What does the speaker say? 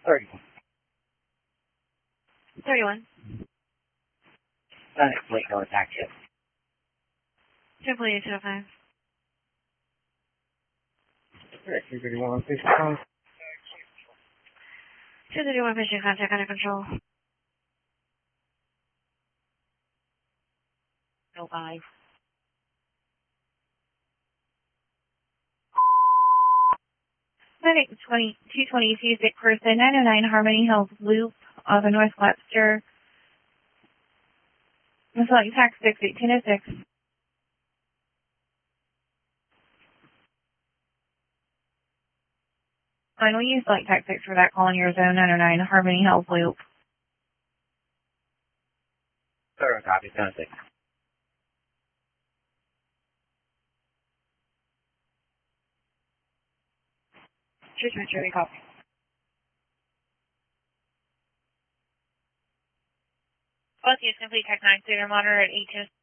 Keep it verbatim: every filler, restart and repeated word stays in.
thirty-one. thirty-one. Senate Fleet, no attack yet. Triple eight two oh five. two thirty-one, fishing contact. two thirty-one fishing contact under control. oh five. Medic twenty two twenty sick person nine oh nine Harmony Hills Loop of the North Webster. Select tax six eighteen oh six. Final use select tax six for that call in your zone nine oh nine Harmony Hills Loop. Thorough copy, ten six. Treatment jury copy. Both use complete tech nine, clear monitor at eight two